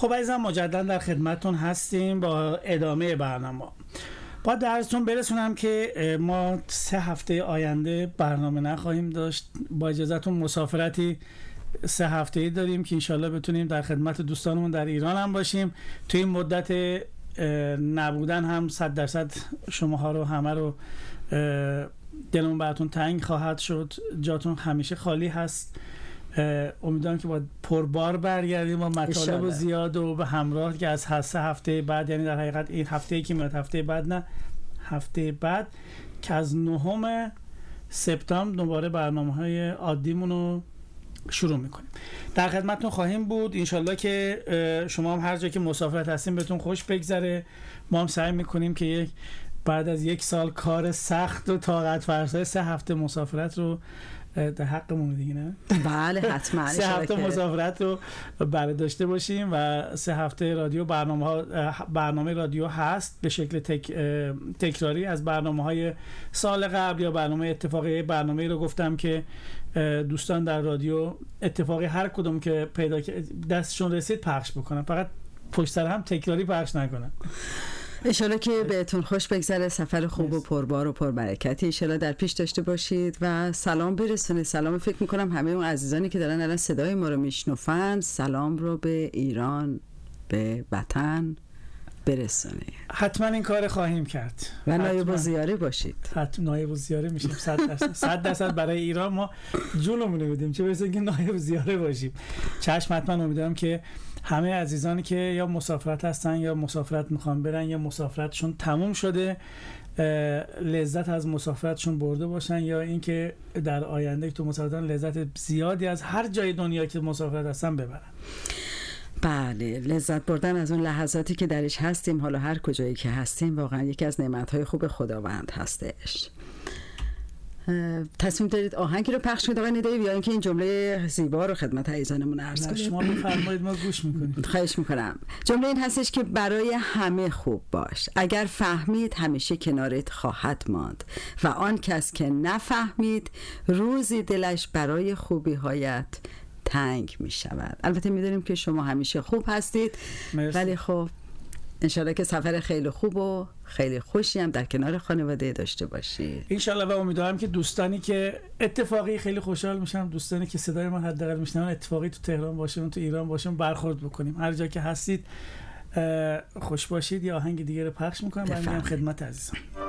خب عزیزان مجددا در خدمتتون هستیم با ادامه برنامه. با درستون برسونم که ما 3 هفته آینده برنامه نخواهیم داشت. با اجازهتون مسافرتی 3 هفته‌ای داریم که انشالله بتونیم در خدمت دوستانمون در ایران هم باشیم. توی این مدت نبودن هم 100% شماها رو همه رو دلمون براتون تنگ خواهد شد. جاتون همیشه خالی هست. امیدوارم که با پربار برگردیم و مطالب زیاد و به همراه که از 3 هفته بعد، یعنی در حقیقت این هفته‌ای که میاد، هفته بعد نه، هفته بعد که از 9 سپتامبر دوباره برنامه‌های عادیمون رو شروع میکنیم. در خدمتتون خواهیم بود. انشالله که شما هم هر جا که مسافرت هستیم بهتون خوش بگذره. ما هم سعی میکنیم که بعد از 1 سال کار سخت و طاقت فرسای 3 هفته مسافرت رو در حقمون دیگه، نه؟ بله حتما 3 هفته مسافرت رو برای داشته باشیم و 3 هفته رادیو برنامه رادیو هست به شکل تکراری از برنامه‌های سال قبل یا برنامه اتفاقی. برنامه‌ای رو گفتم که دوستان در رادیو اتفاقی هر کدوم که پیدا دستشون رسید پخش بکنن، فقط پشت سر هم تکراری پخش نکنن. انشالله که بهتون خوش بگذره، سفر خوب و پربار و پربرکتی انشالله در پیش داشته باشید و سلام برسونید. سلام فکر میکنم همه اون عزیزانی که دارن الان صدای ما رو میشنفن، سلام رو به ایران، به وطن برسونید. حتما این کار خواهیم کرد و نایب الزیاره باشید. حتما نایب الزیاره میشیم 100% برای ایران. ما جلومون بدیم چه برسه که نایب الزیاره باشیم. چشم. حتما امیدوارم که همه عزیزانی که یا مسافرت هستن یا مسافرت میخوان برن یا مسافرتشون تموم شده لذت از مسافرتشون برده باشن، یا اینکه در آینده تو مسافرتان لذت زیادی از هر جای دنیا که مسافرت هستن ببرن. بله، لذت بردن از اون لحظاتی که درش هستیم، حالا هر کجایی که هستیم، واقعا یکی از نعمت‌های خوب خداوند هستش. تصمیم دارید آهنگی رو پخش کنید آقای ندایی یا اینکه این جمله زیبا رو خدمت عزیزانمون عرض کنید؟ شما بفرمایید، ما گوش میکنیم. خواهش میکنم. جمله این هستش که برای همه خوب باش، اگر فهمید همیشه کنارت خواهد ماند و آن کس که نفهمید روزی دلش برای خوبی هایت تنگ میشود. البته میدونیم که شما همیشه خوب هستید. مرسی. ولی خب انشالله که سفر خیلی خوب و خیلی خوشی هم در کنار خانواده داشته باشید انشالله. و امیدوارم که دوستانی که اتفاقی خیلی خوشحال میشن، دوستانی که صدای من حداقل میشنون اتفاقی تو تهران باشن، تو ایران باشن، برخورد بکنیم. هر جا که هستید خوش باشید. یا آهنگ دیگه رو پخش میکنم برمیگردم خدمت عزیزان.